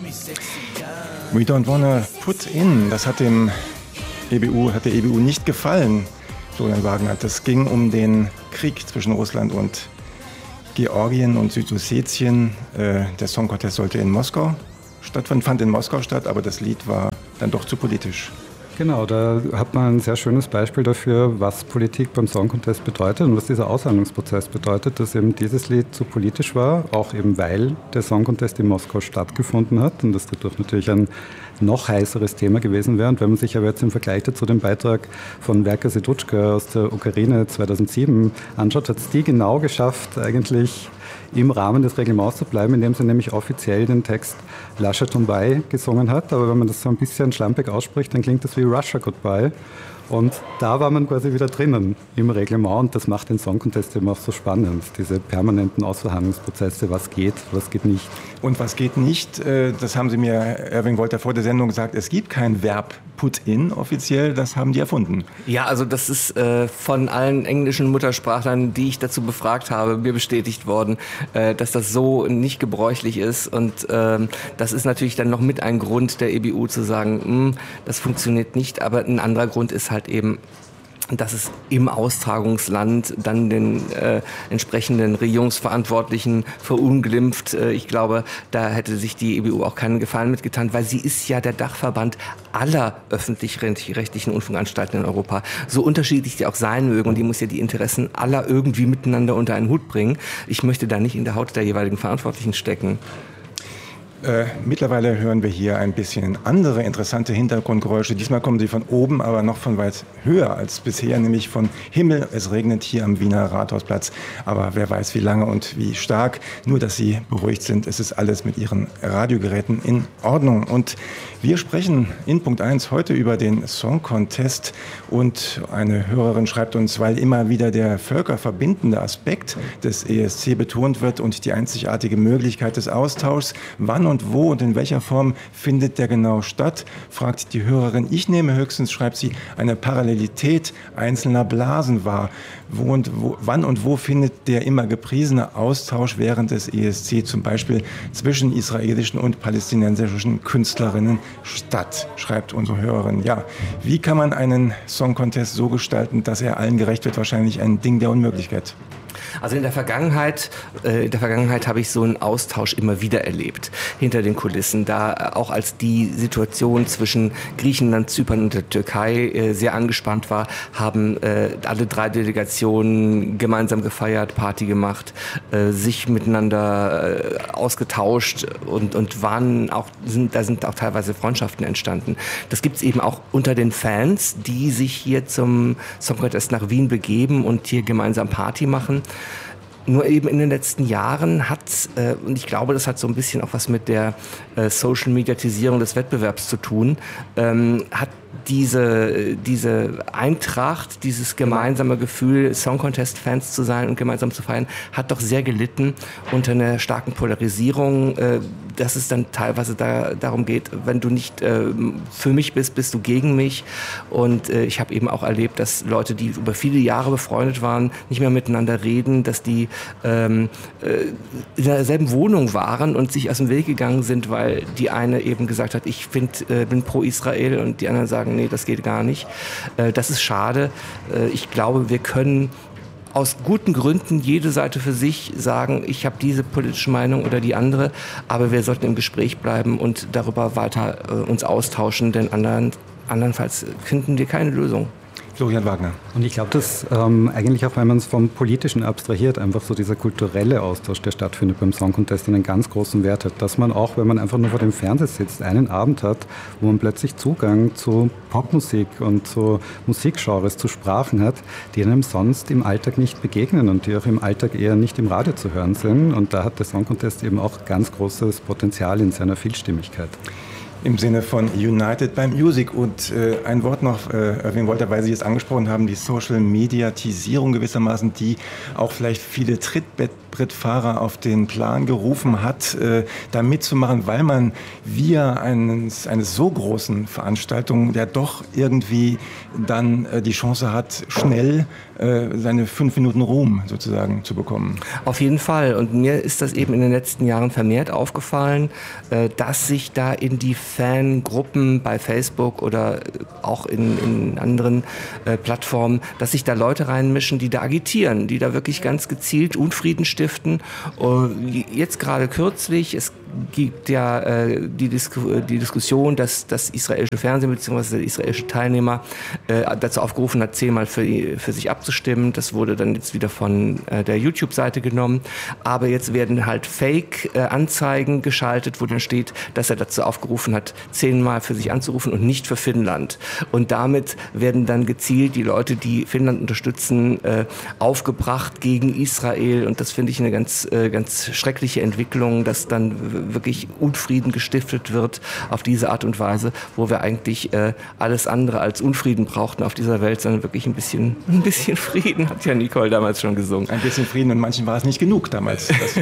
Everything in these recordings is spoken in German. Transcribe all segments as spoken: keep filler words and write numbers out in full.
We don't wanna put in, das hat dem E B U, hat der E B U nicht gefallen, Florian Wagner. Das ging um den Krieg zwischen Russland und Georgien und Südossetien. Äh, der Song Contest sollte in Moskau stattfinden, fand in Moskau statt, aber das Lied war dann doch zu politisch. Genau, da hat man ein sehr schönes Beispiel dafür, was Politik beim Song Contest bedeutet und was dieser Aushandlungsprozess bedeutet, dass eben dieses Lied zu politisch war, auch eben weil der Song Contest in Moskau stattgefunden hat und das dadurch natürlich ein noch heißeres Thema gewesen wäre. Und wenn man sich aber jetzt im Vergleich dazu den Beitrag von Verka Serduchko aus der Ukraine zweitausendsieben anschaut, hat es die genau geschafft, eigentlich im Rahmen des Reglements zu bleiben, indem sie nämlich offiziell den Text Lascia Tumbai gesungen hat. Aber wenn man das so ein bisschen schlampig ausspricht, dann klingt das wie Russia Goodbye. Und da war man quasi wieder drinnen im Reglement und das macht den Song Contest eben auch so spannend, diese permanenten Ausverhandlungsprozesse, was geht, was geht nicht. Und was geht nicht, das haben Sie mir, Irving Wolter, vor der Sendung gesagt, es gibt kein Verb put in offiziell, das haben die erfunden. Ja, also das ist äh, von allen englischen Muttersprachlern, die ich dazu befragt habe, mir bestätigt worden, äh, dass das so nicht gebräuchlich ist und äh, das ist natürlich dann noch mit ein Grund der E B U zu sagen, das funktioniert nicht, aber ein anderer Grund ist halt eben, dass es im Austragungsland dann den äh, entsprechenden Regierungsverantwortlichen verunglimpft. Äh, ich glaube, da hätte sich die E B U auch keinen Gefallen mitgetan, weil sie ist ja der Dachverband aller öffentlich-rechtlichen Rundfunkanstalten in Europa. So unterschiedlich die auch sein mögen und die muss ja die Interessen aller irgendwie miteinander unter einen Hut bringen. Ich möchte da nicht in der Haut der jeweiligen Verantwortlichen stecken. Äh, mittlerweile hören wir hier ein bisschen andere interessante Hintergrundgeräusche. Diesmal kommen sie von oben, aber noch von weit höher als bisher, nämlich vom Himmel. Es regnet hier am Wiener Rathausplatz, aber wer weiß wie lange und wie stark. Nur, dass Sie beruhigt sind, es ist alles mit Ihren Radiogeräten in Ordnung. Und wir sprechen in Punkt eins heute über den Song Contest und eine Hörerin schreibt uns, weil immer wieder der völkerverbindende Aspekt des E S C betont wird und die einzigartige Möglichkeit des Austauschs, wann und wo und in welcher Form findet der genau statt, fragt die Hörerin. Ich nehme höchstens, schreibt sie, eine Parallelität einzelner Blasen wahr. Wo und wo, wann und wo findet der immer gepriesene Austausch während des E S C zum Beispiel zwischen israelischen und palästinensischen Künstlerinnen statt, schreibt unsere Hörerin. Ja, wie kann man einen Song Contest so gestalten, dass er allen gerecht wird? Wahrscheinlich ein Ding der Unmöglichkeit. Also in der Vergangenheit, äh, in der Vergangenheit habe ich so einen Austausch immer wieder erlebt, hinter den Kulissen, da äh, auch als die Situation zwischen Griechenland, Zypern und der Türkei äh, sehr angespannt war, haben äh, alle drei Delegationen gemeinsam gefeiert, Party gemacht, äh, sich miteinander äh, ausgetauscht und, und waren auch, sind, da sind auch teilweise Freundschaften entstanden. Das gibt es eben auch unter den Fans, die sich hier zum Song Contest nach Wien begeben und hier gemeinsam Party machen. Nur eben in den letzten Jahren hat, äh, und ich glaube, das hat so ein bisschen auch was mit der äh, Social-Mediatisierung des Wettbewerbs zu tun, ähm, hat diese, diese Eintracht, dieses gemeinsame Gefühl, Song Contest-Fans zu sein und gemeinsam zu feiern, hat doch sehr gelitten unter einer starken Polarisierung, äh, dass es dann teilweise da, darum geht, wenn du nicht äh, für mich bist, bist du gegen mich. Und äh, ich habe eben auch erlebt, dass Leute, die über viele Jahre befreundet waren, nicht mehr miteinander reden, dass die ähm, äh, in derselben Wohnung waren und sich aus dem Weg gegangen sind, weil die eine eben gesagt hat, ich find, äh, bin pro Israel und die anderen sagen, nee, das geht gar nicht. Äh, das ist schade. Äh, ich glaube, wir können aus guten Gründen jede Seite für sich sagen, ich habe diese politische Meinung oder die andere, aber wir sollten im Gespräch bleiben und darüber weiter äh, uns austauschen, denn andern, andernfalls finden wir keine Lösung. Florian Wagner. Und ich glaube, dass ähm, eigentlich auch, wenn man es vom Politischen abstrahiert, einfach so dieser kulturelle Austausch, der stattfindet beim Song Contest, einen ganz großen Wert hat. Dass man auch, wenn man einfach nur vor dem Fernseher sitzt, einen Abend hat, wo man plötzlich Zugang zu Popmusik und zu Musikgenres, zu Sprachen hat, die einem sonst im Alltag nicht begegnen und die auch im Alltag eher nicht im Radio zu hören sind. Und da hat der Song Contest eben auch ganz großes Potenzial in seiner Vielstimmigkeit. Im Sinne von United by Music. Und äh, ein Wort noch, äh, Irving Wolter, weil Sie es angesprochen haben, die Social-Mediatisierung gewissermaßen, die auch vielleicht viele Trittbrett Trittbrettfahrer auf den Plan gerufen hat, äh, da mitzumachen, weil man via eines, eines so großen Veranstaltung ja doch irgendwie dann äh, die Chance hat, schnell äh, seine fünf Minuten Ruhm sozusagen zu bekommen. Auf jeden Fall. Und mir ist das eben in den letzten Jahren vermehrt aufgefallen, äh, dass sich da in die Fangruppen bei Facebook oder auch in, in anderen äh, Plattformen, dass sich da Leute reinmischen, die da agitieren, die da wirklich ganz gezielt Unfrieden stiften. Uh, jetzt gerade kürzlich, es gibt ja äh, die, Disku- die Diskussion, dass das israelische Fernsehen bzw. der israelische Teilnehmer äh, dazu aufgerufen hat, zehnmal für, für sich abzustimmen. Das wurde dann jetzt wieder von äh, der YouTube-Seite genommen. Aber jetzt werden halt Fake-Anzeigen äh, geschaltet, wo dann steht, dass er dazu aufgerufen hat, zehnmal für sich anzurufen und nicht für Finnland. Und damit werden dann gezielt die Leute, die Finnland unterstützen, äh, aufgebracht gegen Israel. Und das finde ich eine ganz, äh, ganz schreckliche Entwicklung, dass dann wirklich Unfrieden gestiftet wird auf diese Art und Weise, wo wir eigentlich äh, alles andere als Unfrieden brauchten auf dieser Welt, sondern wirklich ein bisschen, ein bisschen Frieden, hat ja Nicole damals schon gesungen. Ein bisschen Frieden und manchen war es nicht genug damals. Das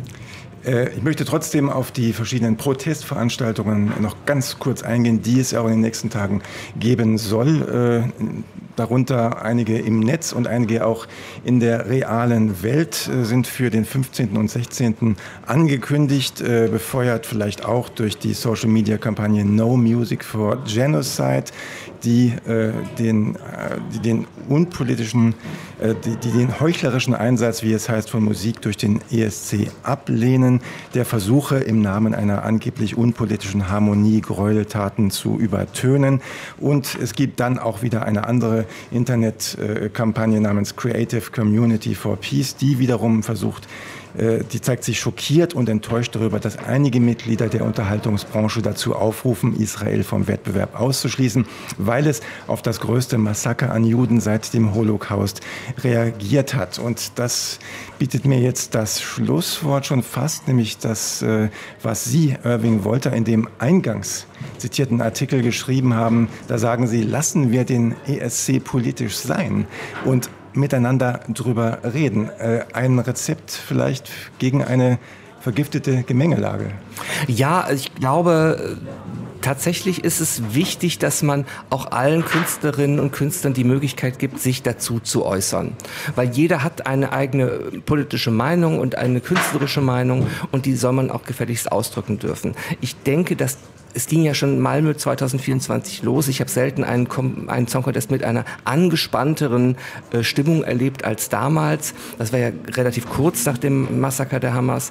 Ich möchte trotzdem auf die verschiedenen Protestveranstaltungen noch ganz kurz eingehen, die es auch in den nächsten Tagen geben soll. Darunter einige im Netz und einige auch in der realen Welt sind für den fünfzehnten und sechzehnten angekündigt, befeuert vielleicht auch durch die Social-Media-Kampagne No Music for Genocide, die äh, den, äh, die den unpolitischen, äh, die, die den heuchlerischen Einsatz, wie es heißt, von Musik durch den E S C ablehnen, der Versuche im Namen einer angeblich unpolitischen Harmonie Gräueltaten zu übertönen. Und es gibt dann auch wieder eine andere Internetkampagne namens Creative Community for Peace, die wiederum versucht, die zeigt sich schockiert und enttäuscht darüber, dass einige Mitglieder der Unterhaltungsbranche dazu aufrufen, Israel vom Wettbewerb auszuschließen, weil es auf das größte Massaker an Juden seit dem Holocaust reagiert hat. Und das bietet mir jetzt das Schlusswort schon fast, nämlich das, was Sie, Irving Wolter, in dem eingangs zitierten Artikel geschrieben haben. Da sagen Sie, lassen wir den E S C politisch sein und miteinander drüber reden. Äh, ein Rezept vielleicht gegen eine vergiftete Gemengelage. Ja, ich glaube, tatsächlich ist es wichtig, dass man auch allen Künstlerinnen und Künstlern die Möglichkeit gibt, sich dazu zu äußern. Weil jeder hat eine eigene politische Meinung und eine künstlerische Meinung und die soll man auch gefälligst ausdrücken dürfen. Ich denke, dass es ging ja schon Malmö zwanzig vierundzwanzig los. Ich habe selten einen, einen Song Contest mit einer angespannteren äh, Stimmung erlebt als damals. Das war ja relativ kurz nach dem Massaker der Hamas.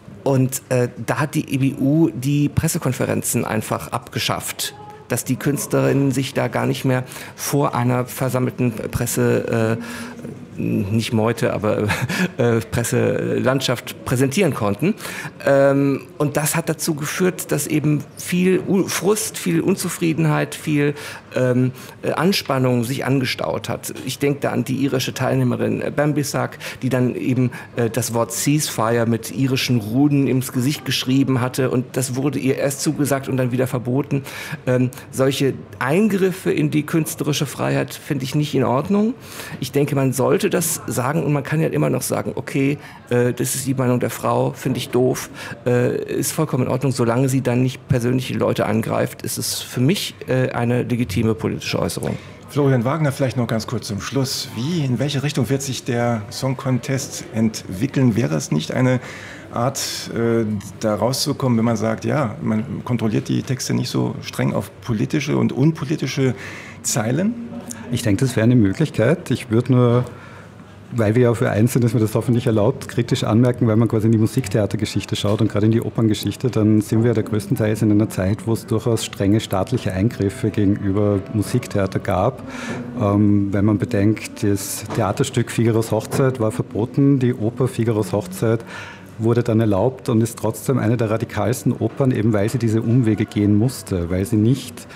Und äh, da hat die E B U die Pressekonferenzen einfach abgeschafft, dass die Künstlerinnen sich da gar nicht mehr vor einer versammelten Presse, äh, nicht Meute, aber äh, Presselandschaft präsentieren konnten. Ähm, und das hat dazu geführt, dass eben viel Frust, viel Unzufriedenheit, viel ähm, Anspannung sich angestaut hat. Ich denke da an die irische Teilnehmerin Bambisak, die dann eben äh, das Wort Ceasefire mit irischen Ruden ins Gesicht geschrieben hatte und das wurde ihr erst zugesagt und dann wieder verboten. Ähm, solche Eingriffe in die künstlerische Freiheit finde ich nicht in Ordnung. Ich denke, man sollte das sagen und man kann ja immer noch sagen, okay, äh, das ist die Meinung der Frau, finde ich doof, äh, ist vollkommen in Ordnung, solange sie dann nicht persönliche Leute angreift, ist es für mich äh, eine legitime politische Äußerung. Florian Wagner, vielleicht noch ganz kurz zum Schluss. Wie, in welche Richtung wird sich der Song Contest entwickeln? Wäre es nicht eine Art, äh, da rauszukommen, wenn man sagt, ja, man kontrolliert die Texte nicht so streng auf politische und unpolitische Zeilen? Ich denke, das wäre eine Möglichkeit. Ich würde nur, weil wir ja für eins sind, dass man das hoffentlich erlaubt, kritisch anmerken, weil man quasi in die Musiktheatergeschichte schaut und gerade in die Operngeschichte, dann sind wir ja der größtenteils in einer Zeit, wo es durchaus strenge staatliche Eingriffe gegenüber Musiktheater gab. Ähm, wenn man bedenkt, das Theaterstück Figaros Hochzeit war verboten, die Oper Figaros Hochzeit wurde dann erlaubt und ist trotzdem eine der radikalsten Opern, eben weil sie diese Umwege gehen musste, weil sie nicht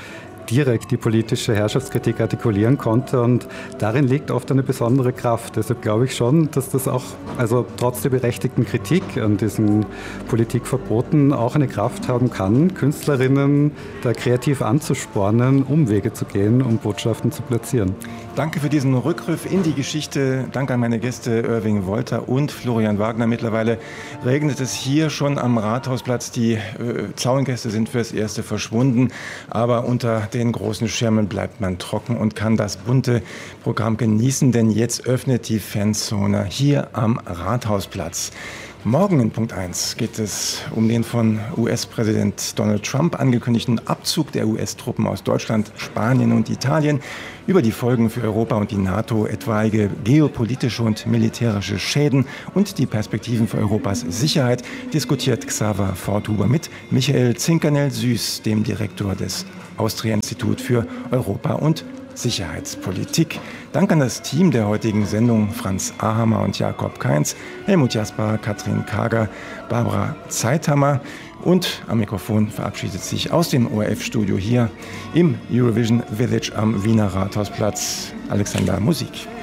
direkt die politische Herrschaftskritik artikulieren konnte. Und darin liegt oft eine besondere Kraft. Deshalb glaube ich schon, dass das auch, also trotz der berechtigten Kritik an diesen Politikverboten, auch eine Kraft haben kann, Künstlerinnen da kreativ anzuspornen, Umwege zu gehen, um Botschaften zu platzieren. Danke für diesen Rückgriff in die Geschichte. Danke an meine Gäste Irving Wolter und Florian Wagner. Mittlerweile regnet es hier schon am Rathausplatz. Die äh, Zaungäste sind fürs Erste verschwunden, aber unter den großen Schirmen bleibt man trocken und kann das bunte Programm genießen, denn jetzt öffnet die Fanzone hier am Rathausplatz. Morgen in Punkt eins geht es um den von U S-Präsident Donald Trump angekündigten Abzug der U S-Truppen aus Deutschland, Spanien und Italien, über die Folgen für Europa und die NATO, etwaige geopolitische und militärische Schäden und die Perspektiven für Europas Sicherheit, diskutiert Xaver Forthuber mit Michael Zinkernel-Süß, dem Direktor des Austria-Institut für Europa und Sicherheitspolitik. Dank an das Team der heutigen Sendung, Franz Ahammer und Jakob Kainz, Helmut Jasper, Katrin Kager, Barbara Zeithammer, und am Mikrofon verabschiedet sich aus dem O R F-Studio hier im Eurovision Village am Wiener Rathausplatz Alexander Musik.